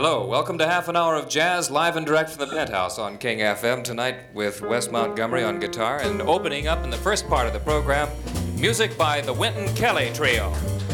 Hello, welcome to Half an Hour of Jazz, live and direct from the Penthouse on King FM tonight with Wes Montgomery on guitar, and opening up in the first part of the program, music by the Wynton Kelly Trio.